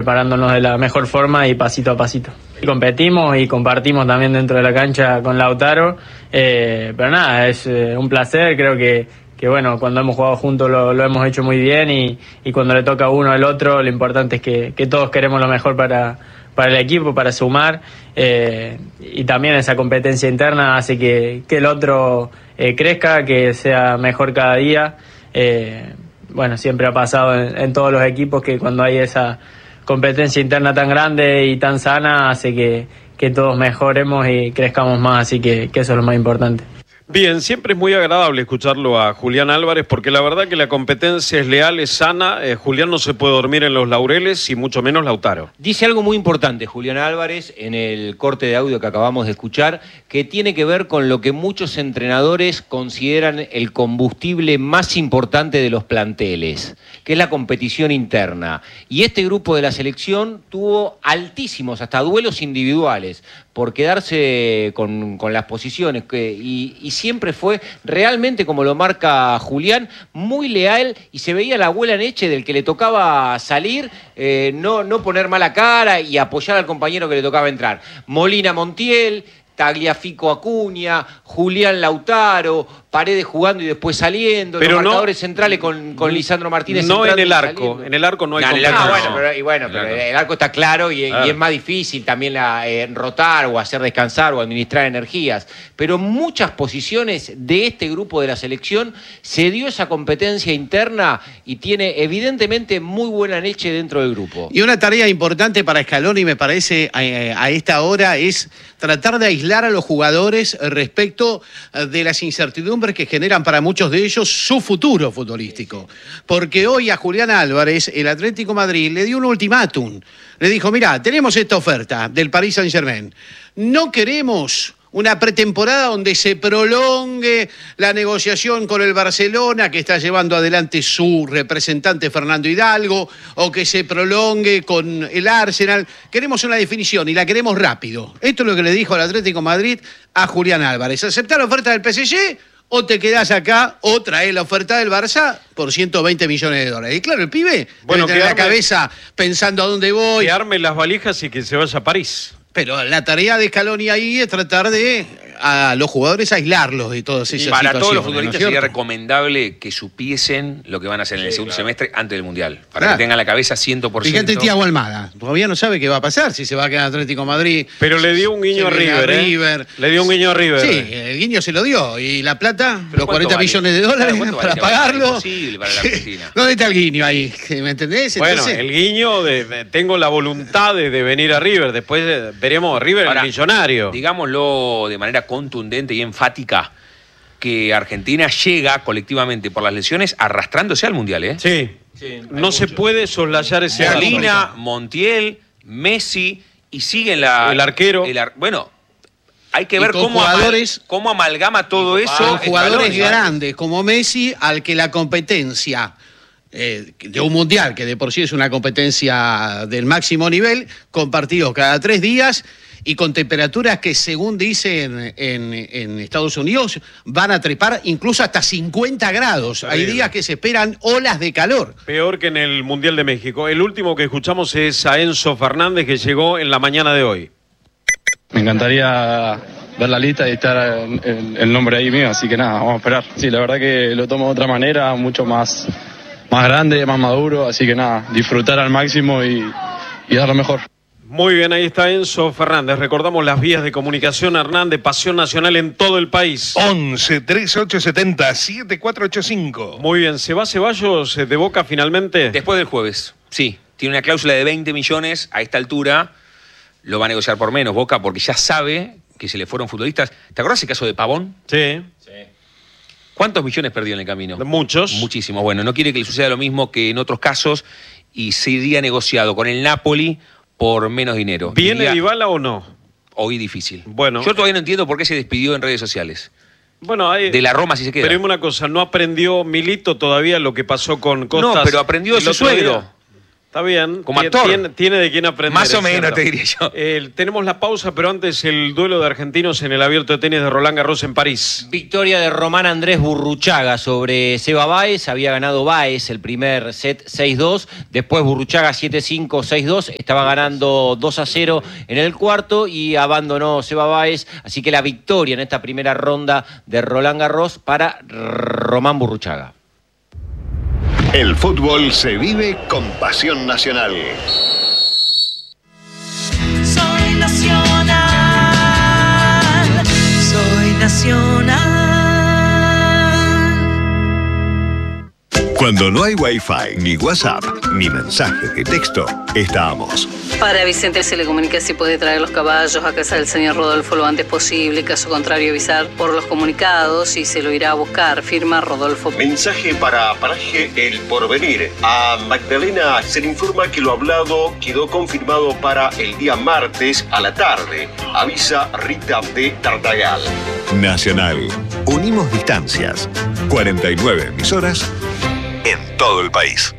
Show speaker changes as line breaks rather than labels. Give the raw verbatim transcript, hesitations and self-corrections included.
preparándonos de la mejor forma y pasito a pasito. Competimos y compartimos también dentro de la cancha con Lautaro, eh, pero nada, es eh, un placer, creo que, que bueno, cuando hemos jugado juntos lo, lo hemos hecho muy bien y, y cuando le toca a uno al otro, lo importante es que, que todos queremos lo mejor para, para el equipo, para sumar, eh, y también esa competencia interna hace que, que el otro eh, crezca, que sea mejor cada día. Eh, bueno, siempre ha pasado en, en todos los equipos que cuando hay esa competencia interna tan grande y tan sana hace que, que todos mejoremos y crezcamos más, así que, que eso es lo más importante.
Bien, siempre es muy agradable escucharlo a Julián Álvarez porque la verdad que la competencia es leal, es sana. Eh, Julián no se puede dormir en los laureles y mucho menos Lautaro.
Dice algo muy importante Julián Álvarez en el corte de audio que acabamos de escuchar, que tiene que ver con lo que muchos entrenadores consideran el combustible más importante de los planteles, que es la competición interna. Y este grupo de la selección tuvo altísimos, hasta duelos individuales, por quedarse con, con las posiciones que, y, y siempre fue realmente, como lo marca Julián, muy leal y se veía la abuela Neche del que le tocaba salir, eh, no, no poner mala cara y apoyar al compañero que le tocaba entrar. Molina Montiel, Tagliafico Acuña, Julián Lautaro, Paredes jugando y después saliendo,
pero
los
no,
marcadores centrales con, con Lisandro Martínez.
No en el arco,
saliendo.
en el arco no hay
no,
competencia.
Ah, bueno, pero, y bueno, pero el, arco. el arco está claro y, claro. y es más difícil también la, eh, rotar o hacer descansar o administrar energías. Pero muchas posiciones de este grupo de la selección se dio esa competencia interna y tiene evidentemente muy buena leche dentro del grupo.
Y una tarea importante para Scaloni, me parece, a, a esta hora es tratar de aislar a los jugadores respecto de las incertidumbres que generan para muchos de ellos su futuro futbolístico. Porque hoy a Julián Álvarez, el Atlético de Madrid, le dio un ultimátum. Le dijo, mirá, tenemos esta oferta del Paris Saint-Germain. No queremos una pretemporada donde se prolongue la negociación con el Barcelona, que está llevando adelante su representante Fernando Hidalgo, o que se prolongue con el Arsenal. Queremos una definición y la queremos rápido. Esto es lo que le dijo al Atlético de Madrid a Julián Álvarez. ¿Aceptar la oferta del P S G o te quedás acá o traes la oferta del Barça por ciento veinte millones de dólares? Y claro, el pibe
bueno,
tiene la cabeza pensando a dónde voy.
Que arme las valijas y que se vaya a París.
Pero la tarea de Scaloni ahí es tratar de a los jugadores aislarlos de todas esas
Para
situaciones.
todos los futbolistas
¿no
sería recomendable que supiesen lo que van a hacer en el sí, segundo claro. semestre antes del Mundial. Para
claro.
que tengan la cabeza cien por ciento.
Fíjate Thiago Almada, todavía no sabe qué va a pasar, si se va a quedar Atlético de Madrid.
Pero le dio un guiño a River, ¿eh? River. Le dio un guiño a River.
Sí, el guiño se lo dio. ¿Y la plata? Los cuarenta vale? millones de dólares claro, para vale? pagarlo.
Imposible para la Argentina.
¿Dónde está el guiño ahí? ¿Me entendés?
Entonces...
Bueno,
el guiño, de, de, tengo la voluntad de, de venir a River. Después de, veremos a River Ahora, el millonario.
Digámoslo de manera contundente y enfática, que Argentina llega colectivamente por las lesiones arrastrándose al Mundial, ¿eh?
Sí. sí no mucho. se puede soslayar ese
Molina, Montiel, Messi y siguen la...
El arquero.
El ar... Bueno, hay que ver cómo,
jugadores,
amal... cómo amalgama todo eso.
Con jugadores grandes como Messi, al que la competencia eh, de un Mundial, que de por sí es una competencia del máximo nivel, con partidos cada tres días... y con temperaturas que, según dicen en, en Estados Unidos, van a trepar incluso hasta cincuenta grados. Hay días que se esperan olas de calor.
Peor que en el Mundial de México. El último que escuchamos es a Enzo Fernández, que llegó en la mañana de hoy.
Me encantaría ver la lista y estar el, el nombre ahí mío, así que nada, vamos a esperar. Sí, la verdad que lo tomo de otra manera, mucho más, más grande, más maduro, así que nada, disfrutar al máximo y, y dar lo mejor.
Muy bien, ahí está Enzo Fernández. Recordamos las vías de comunicación, Hernán, de Pasión Nacional en todo el país.
once, treinta y ocho setenta, setenta y cuatro ochenta y cinco.
Muy bien, ¿se va Ceballos de Boca finalmente?
Después del jueves, sí. Tiene una cláusula de veinte millones a esta altura. Lo va a negociar por menos Boca porque ya sabe que se le fueron futbolistas. ¿Te acordás el caso de Pavón?
Sí.
Sí. ¿Cuántos millones perdió en el camino?
Muchos.
Muchísimos. Bueno, no quiere que le suceda lo mismo que en otros casos y sería negociado con el Napoli por menos dinero.
¿Viene Diría, Dybala o no?
Hoy difícil.
Bueno.
Yo todavía no entiendo por qué se despidió en redes sociales.
Bueno, hay,
de la Roma si se queda.
Pero dime una cosa, ¿no aprendió Milito todavía lo que pasó con Costas?
No, pero aprendió de su suegro. Día?
Está bien.
Como
Tien-
actor.
Tiene, tiene de quién aprender.
Más o
es
menos,
cierto.
te diría yo.
Eh, tenemos la pausa, pero antes el duelo de argentinos en el Abierto de Tenis de Roland Garros en París.
Victoria de Román Andrés Burruchaga sobre Seba Báez. Había ganado Báez el primer set seis dos. Después Burruchaga siete cinco, seis dos. Estaba ganando dos a cero en el cuarto y abandonó Seba Báez. Así que la victoria en esta primera ronda de Roland Garros para Román Burruchaga.
El fútbol se vive con pasión nacional.
Soy nacional, soy nacional.
Cuando no hay Wi-Fi, ni WhatsApp, ni mensaje de texto, estamos.
Para Vicente se le comunica si puede traer los caballos a casa del señor Rodolfo lo antes posible. Caso contrario, avisar por los comunicados y se lo irá a buscar. Firma Rodolfo.
Mensaje para Paraje El Porvenir. A Magdalena se le informa que lo hablado quedó confirmado para el día martes a la tarde. Avisa Rita de Tartagal.
Nacional. Unimos distancias. cuarenta y nueve emisoras en todo el país.